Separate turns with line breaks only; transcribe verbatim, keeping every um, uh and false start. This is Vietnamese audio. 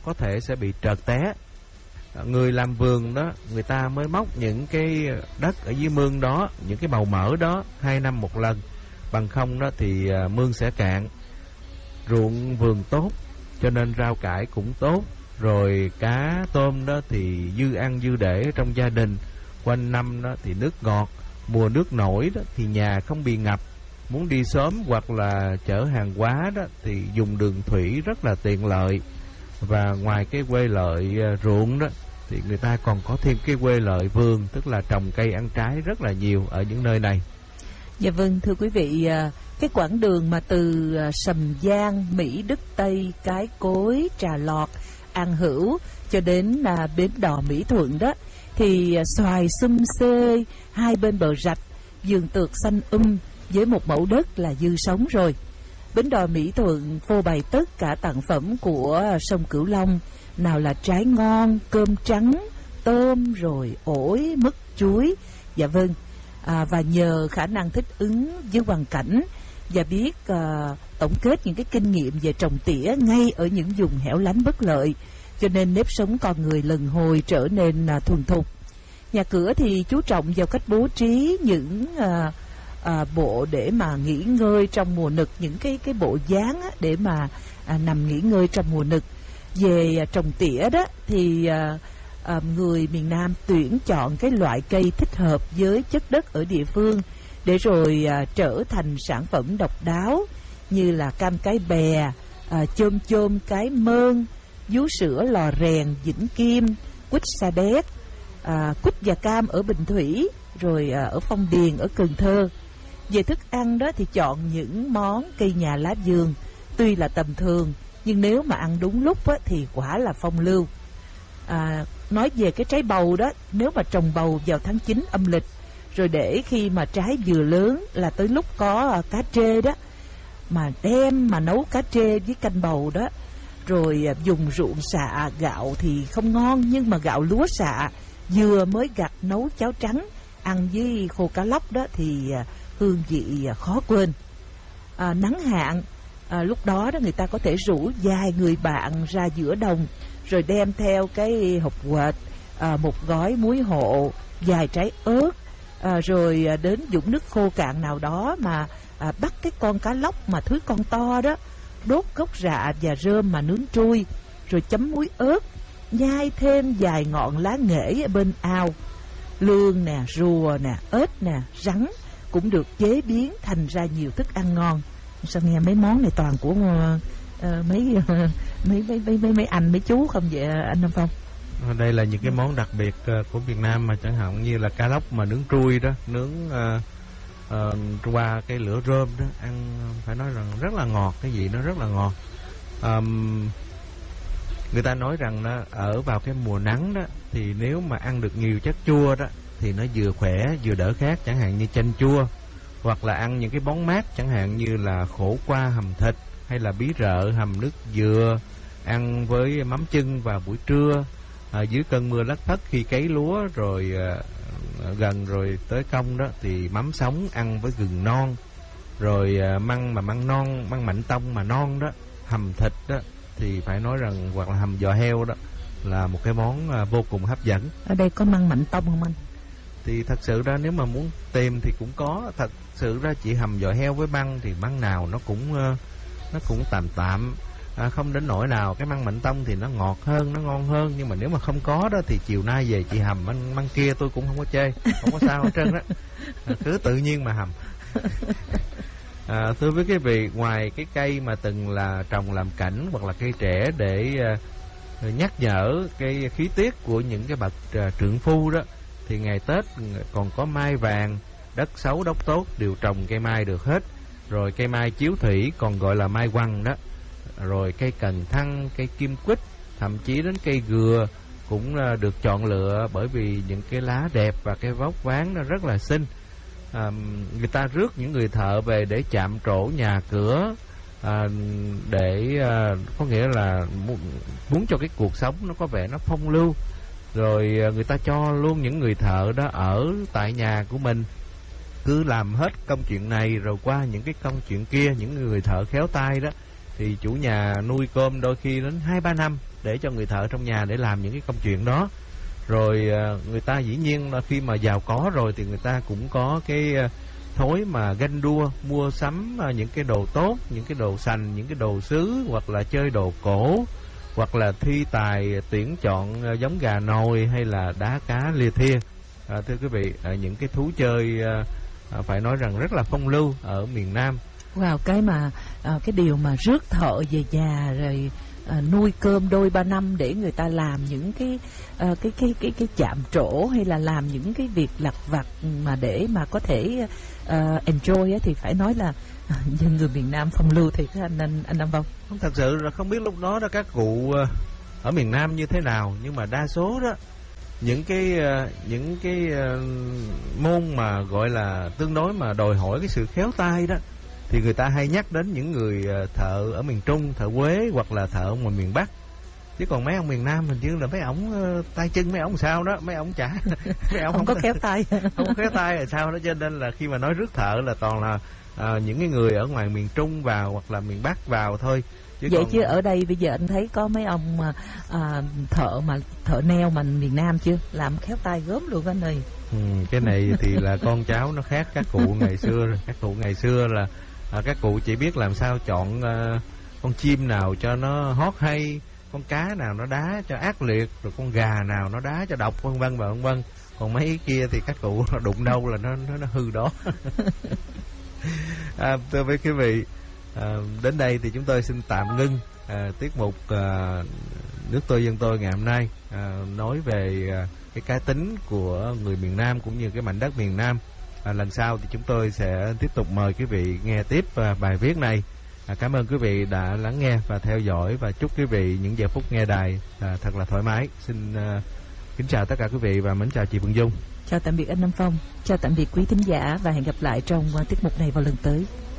có thể sẽ bị trợt té. Người làm vườn đó, người ta mới móc những cái đất ở dưới mương đó, những cái màu mỡ đó hai năm một lần. Bằng không đó thì mương sẽ cạn. Ruộng vườn tốt cho nên rau cải cũng tốt. Rồi cá tôm đó thì dư ăn dư để trong gia đình. Quanh năm đó thì nước ngọt. Mùa nước nổi đó thì nhà không bị ngập. Muốn đi sớm hoặc là chở hàng hóa đó thì dùng đường thủy rất là tiện lợi. Và ngoài cái quê lợi ruộng đó thì người ta còn có thêm cái quê lợi vườn, tức là trồng cây ăn trái rất là nhiều ở những nơi này.
Dạ vâng, thưa quý vị, cái quãng đường mà từ Sầm Giang, Mỹ Đức Tây, Cái Cối, Trà Lọt, An Hữu cho đến là bến đò Mỹ Thuận đó thì xoài sum xê, hai bên bờ rạch, vườn tược xanh um với một mẫu đất là dư sống rồi. Bến đò Mỹ Thuận phô bày tất cả tặng phẩm của sông Cửu Long, nào là trái ngon, cơm trắng, tôm, rồi ổi, mứt, chuối. Dạ vâng, à, và nhờ khả năng thích ứng với hoàn cảnh và biết à, tổng kết những cái kinh nghiệm về trồng tỉa ngay ở những vùng hẻo lánh bất lợi, cho nên nếp sống con người lần hồi trở nên à, thuần thục. Nhà cửa thì chú trọng vào cách bố trí những à, à, bộ để mà nghỉ ngơi trong mùa nực, những cái cái bộ dáng á, để mà à, nằm nghỉ ngơi trong mùa nực. Về à, trồng tỉa đó thì à, à, người miền Nam tuyển chọn cái loại cây thích hợp với chất đất ở địa phương để rồi à, trở thành sản phẩm độc đáo như là cam cái bè, à, chôm chôm cái mơn, vú sữa lò rèn Vĩnh Kim, quýt sa đéc, à, quýt và cam ở Bình Thủy, rồi à, ở Phong Điền ở Cần Thơ. Về thức ăn đó thì chọn những món cây nhà lá vườn, tuy là tầm thường nhưng nếu mà ăn đúng lúc á, thì quả là phong lưu. À, nói về cái trái bầu đó, nếu mà trồng bầu vào tháng chín âm lịch, rồi để khi mà trái vừa lớn là tới lúc có à, cá trê đó, mà đem mà nấu cá trê với canh bầu đó, rồi à, dùng ruộng xạ gạo thì không ngon, nhưng mà gạo lúa xạ vừa mới gặt nấu cháo trắng ăn với khô cá lóc đó thì à, hương vị à, khó quên. À, nắng hạn, à, lúc đó đó người ta có thể rủ vài người bạn ra giữa đồng, rồi đem theo cái hộp quẹt, à, một gói muối hộ, vài trái ớt, à, rồi à, đến vũng nước khô cạn nào đó mà à, bắt cái con cá lóc mà thứ con to đó, đốt gốc rạ và rơm mà nướng trui, rồi chấm muối ớt, nhai thêm vài ngọn lá nghệ ở bên ao. Lương nè, rùa nè, ếch nè, rắn cũng được chế biến thành ra nhiều thức ăn ngon. Sao nghe mấy món này toàn của uh, mấy, uh, mấy, mấy mấy mấy mấy anh mấy chú không vậy anh Nam Phong?
Đây là những cái món đặc biệt uh, của Việt Nam, mà chẳng hạn như là cá lóc mà nướng trui đó, nướng uh, uh, qua cái lửa rơm đó, ăn phải nói rằng rất là ngọt, cái vị nó rất là ngọt. Um, người ta nói rằng đó, ở vào cái mùa nắng đó thì nếu mà ăn được nhiều chất chua đó thì nó vừa khỏe vừa đỡ khát, chẳng hạn như chanh chua, hoặc là ăn những cái món mát chẳng hạn như là khổ qua hầm thịt, hay là bí rợ hầm nước dừa, ăn với mắm chưng vào buổi trưa à, dưới cơn mưa lất phất khi cấy lúa rồi à, gần rồi tới công đó thì mắm sống ăn với gừng non, rồi à, măng mà măng non, măng mạnh tông mà non đó, hầm thịt đó thì phải nói rằng, hoặc là hầm giò heo đó là một cái món à, vô cùng hấp dẫn.
Ở đây có măng mạnh tông không anh?
Thì thật sự ra nếu mà muốn tìm thì cũng có. Thật sự ra chỉ hầm giò heo với măng thì măng nào nó cũng uh, nó cũng tạm tạm, à, không đến nỗi nào. Cái măng mạnh tông thì nó ngọt hơn, nó ngon hơn. Nhưng mà nếu mà không có đó thì chiều nay về chị hầm măng, măng kia tôi cũng không có chê, không có sao hết trơn đó, à, cứ tự nhiên mà hầm. À, thưa với quý vị, ngoài cái cây mà từng là trồng làm cảnh hoặc là cây trẻ để uh, nhắc nhở cái khí tiết của những cái bậc uh, trượng phu đó, thì ngày Tết còn có mai vàng, đất xấu đốc tốt đều trồng cây mai được hết. Rồi cây mai chiếu thủy còn gọi là mai quăng đó. Rồi cây cần thăng, cây kim quýt, thậm chí đến cây gừa cũng được chọn lựa bởi vì những cái lá đẹp và cái vóc ván nó rất là xinh. À, người ta rước những người thợ về để chạm trổ nhà cửa, à, để à, có nghĩa là muốn, muốn cho cái cuộc sống nó có vẻ nó phong lưu. Rồi người ta cho luôn những người thợ đó ở tại nhà của mình, cứ làm hết công chuyện này rồi qua những cái công chuyện kia. Những người thợ khéo tay đó thì chủ nhà nuôi cơm đôi khi đến hai ba năm để cho người thợ trong nhà để làm những cái công chuyện đó. Rồi à, người ta dĩ nhiên là khi mà giàu có rồi thì người ta cũng có cái à, thói mà ganh đua mua sắm à, những cái đồ tốt, những cái đồ sành, những cái đồ sứ, hoặc là chơi đồ cổ, hoặc là thi tài tuyển chọn à, giống gà nồi hay là đá cá lia thia. À, thưa quý vị, à, những cái thú chơi à, à, phải nói rằng rất là phong lưu ở miền Nam.
Wow, cái mà à, cái điều mà rước thợ về nhà rồi à, nuôi cơm đôi ba năm để người ta làm những cái à, cái cái cái cái chạm trổ, hay là làm những cái việc lặt vặt mà để mà có thể à, enjoy á, thì phải nói là à, dân người miền Nam phong lưu thì anh anh anh Nam Vong.
Không, thật sự là không biết lúc đó đó các cụ à, ở miền Nam như thế nào, nhưng mà đa số đó những cái uh, những cái uh, môn mà gọi là tương đối mà đòi hỏi cái sự khéo tay đó thì người ta hay nhắc đến những người uh, thợ ở miền Trung, thợ Quế hoặc là thợ ngoài miền Bắc. Chứ còn mấy ông miền Nam hình như là mấy ổng uh, tay chân mấy ổng sao đó, mấy ổng chả mấy ổng
không, không có khéo tay
không có khéo tay là sao đó, cho nên là khi mà nói rước thợ là toàn là uh, những cái người ở ngoài miền Trung vào hoặc là miền Bắc vào thôi. Chứ
vậy
còn...
chứ ở đây bây giờ anh thấy có mấy ông mà à, thợ mà thợ neo mà miền Nam chưa làm khéo tay gớm luôn anh ơi.
Ừ, cái này thì là con cháu nó khác các cụ ngày xưa rồi. Các cụ ngày xưa là à, các cụ chỉ biết làm sao chọn à, con chim nào cho nó hót hay, con cá nào nó đá cho ác liệt, rồi con gà nào nó đá cho độc, vân vân và vân vân. Còn mấy kia thì các cụ đụng đâu là nó nó, nó hư đó. À, thưa với quý vị, à, đến đây thì chúng tôi xin tạm ngưng à, tiết mục à, Nước Tôi Dân Tôi ngày hôm nay, à, nói về à, cái cá tính của người miền Nam cũng như cái mảnh đất miền Nam. À, lần sau thì chúng tôi sẽ tiếp tục mời quý vị nghe tiếp à, bài viết này. À, cảm ơn quý vị đã lắng nghe và theo dõi, và chúc quý vị những giờ phút nghe đài à, thật là thoải mái. Xin à, kính chào tất cả quý vị và mến chào chị Vân Dung.
Chào tạm biệt anh Nam Phong, chào tạm biệt quý thính giả và hẹn gặp lại trong uh, tiết mục này vào lần tới.